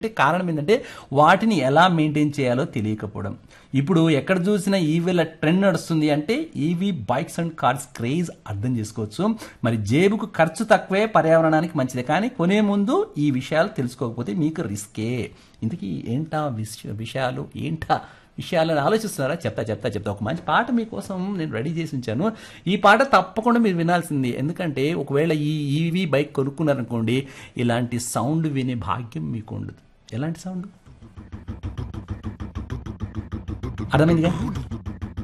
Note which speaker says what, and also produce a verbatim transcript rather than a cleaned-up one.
Speaker 1: అంటే కారణం ఏంటంటే వాటిని ఎలా మెయింటైన్ చేయాలో తెలియకపోవడం. ఇప్పుడు ఎక్కడ చూసినా ఈవీల ట్రెండ్ నడుస్తుంది అంటే EV bikes and cars craze అర్థం చేసుకోవచ్చు. మరి జేబుకు ఖర్చు తక్కువే, పర్యావరణానికి మంచిదే. కానీ కొనే ముందు ఈ విషయాలు తెలుసుకోకపోతే మీకు రిస్కే. ఇంతకీ ఏంటా విష- విషయాలు ఏంటా విషయాలను ఆలోచిస్తున్నారా? చెప్తా చెప్తా చెప్తా ఒక మంచి పాట మీకోసం నేను రెడీ చేసి ఉంచాను. ఈ పాట తప్పకుండా మీరు వినాల్సింది. ఎందుకంటే ఒకవేళ ఈ ఈవీ బైక్ కొనుక్కున్నారనుకోండి, ఇలాంటి సౌండ్ వినే భాగ్యం మీకు ఉండదు. ఎలాంటి సౌండ్? అర్థమైందిగా?